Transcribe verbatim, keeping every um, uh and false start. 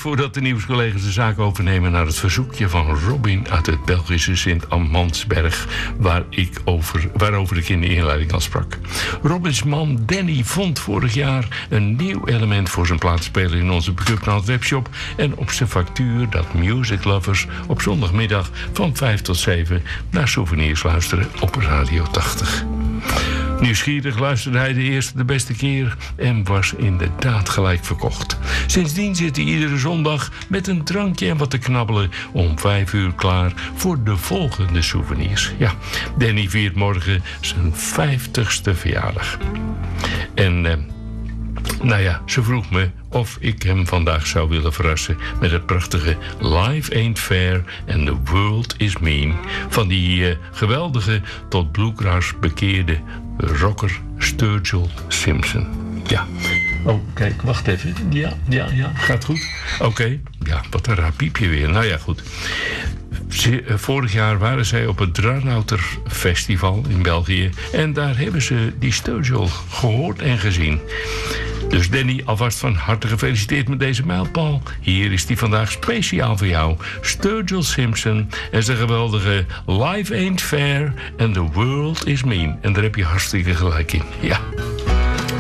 voordat de nieuwscollega's de zaak overnemen, naar het verzoekje van Robin uit het Belgische Sint-Amandsberg, waar ik over, waarover ik in de inleiding al sprak. Robins man Danny vond vorig jaar een nieuw element voor zijn plaatspeler in onze Pick-up Naald webshop en op zijn factuur dat music lovers op zondagmiddag van vijf tot zeven naar souvenirs luisteren op Radio tachtig. Nieuwsgierig luisterde hij de eerste de beste keer en was inderdaad gelijk verkocht. Sindsdien zit hij iedere zondag met een drankje en wat te knabbelen om vijf uur klaar voor de volgende souvenirs. Ja, Danny viert morgen zijn vijftigste verjaardag. En eh, nou ja, ze vroeg me of ik hem vandaag zou willen verrassen met het prachtige Life Ain't Fair and the World Is Mean van die uh, geweldige tot bluegrass bekeerde rocker Sturgill Simpson. Ja. Oh, kijk, wacht even. Ja, ja, ja, gaat goed. Oké. Okay. Ja, wat een raar piepje weer. Nou ja, goed. Vorig jaar waren zij op het Dranouter Festival in België en daar hebben ze die Sturgill gehoord en gezien. Dus Danny, alvast van harte gefeliciteerd met deze mijlpaal. Hier is die vandaag speciaal voor jou. Sturgill Simpson en zijn geweldige Life Ain't Fair and the World Is Mean. En daar heb je hartstikke gelijk in. Ja.